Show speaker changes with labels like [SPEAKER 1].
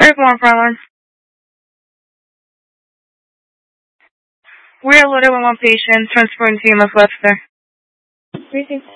[SPEAKER 1] Where's one from? We are loaded with one patient, transferring to UMS Webster.
[SPEAKER 2] 365